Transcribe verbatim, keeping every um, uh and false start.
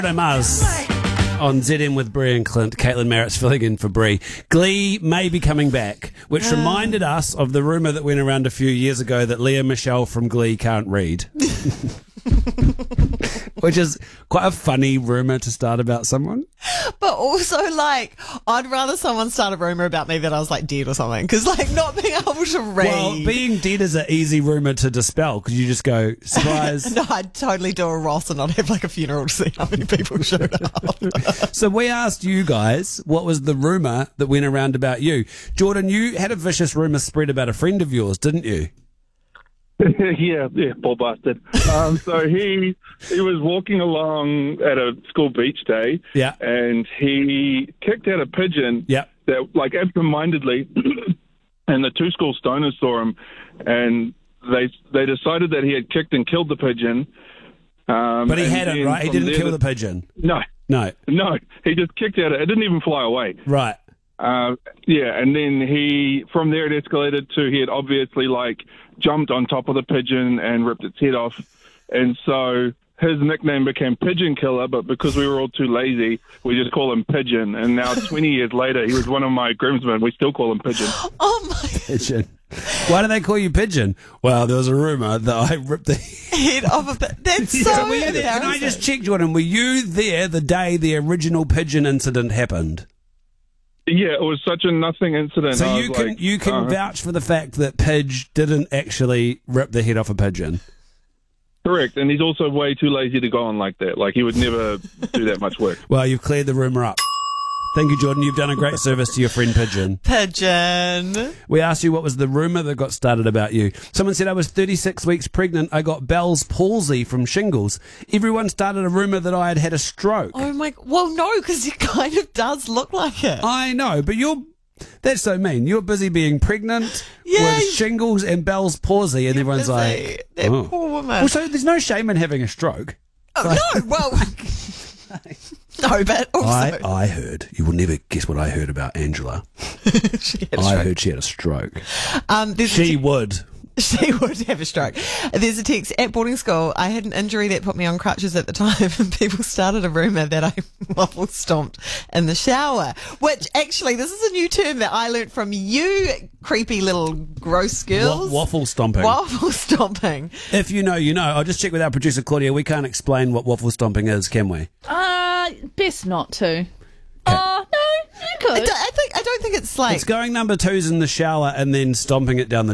Mars on Z M with Brie and Clint. Caitlin Merritt's filling in for Brie. Glee may be coming back, which Uh. reminded us of the rumour that went around a few years ago that Leah Michelle from Glee can't read. Which is quite a funny rumour to start about someone. But also, like, I'd rather someone start a rumour about me that I was, like, dead or something. Because, like, not being able to read. Well, being dead is an easy rumour to dispel because you just go, surprise. No, I'd totally do a Ross and not have, like, a funeral to see how many people showed up. So we asked you guys, what was the rumour that went around about you? Jordan, you had a vicious rumour spread about a friend of yours, didn't you? yeah, yeah, poor bastard. Um, so he he was walking along at a school beach day, Yeah. and he kicked out a pigeon. Yeah. That, like, absentmindedly, and the two school stoners saw him, and they they decided that he had kicked and killed the pigeon. Um, But he and hadn't, then right? He from didn't there kill the- the pigeon. No, No. no, he just kicked out. It didn't even fly away. Right. Uh, yeah, and then he, from there it escalated to he had obviously, like, jumped on top of the pigeon and ripped its head off. And so his nickname became Pigeon Killer, but because we were all too lazy, we just call him Pigeon. And now twenty years later, he was one of my groomsmen. We still call him Pigeon. Oh, my Pigeon. Why do they call you Pigeon? Well, there was a rumour that I ripped the... head off a bit. That's so So were you there? Can I embarrassing. just check, Jordan, were you there the day the original pigeon incident happened? Yeah, it was such a nothing incident. So I you was can like, you can uh, vouch for the fact that Pidge didn't actually rip the head off a pigeon. Correct, and he's also way too lazy to go on like that. Like, he would never do that much work. Well, you've cleared the rumour up. Thank you, Jordan. You've done a great service to your friend Pigeon. Pigeon. We asked you what was the rumour that got started about you. Someone said I was thirty-six weeks pregnant. I got Bell's palsy from shingles. Everyone started a rumour that I had had a stroke. Oh, my... Well, no, because it kind of does look like it. I know, but you're... That's so mean. You're busy being pregnant Yeah, with you- shingles and Bell's palsy, and everyone's busy. like... That oh. poor woman. Well, so there's no shame in having a stroke. Oh, no, well... no, but also... I, I heard, you will never guess what I heard about Angela. she had a I stroke. heard she had a stroke. Um, there's a She te- would. She would have a stroke. There's a text at boarding school. I had an injury that put me on crutches at the time, and people started a rumour that I waffle stomped in the shower. Which actually, this is a new term that I learnt from you, creepy little gross Wa- girls. waffle stomping. Waffle stomping. If you know, you know. I'll just check with our producer, Claudia. We can't explain what waffle stomping is, can we? Uh, best not to. Oh, no, you I could. don't, I think I don't think it's like It's going number twos in the shower and then stomping it down the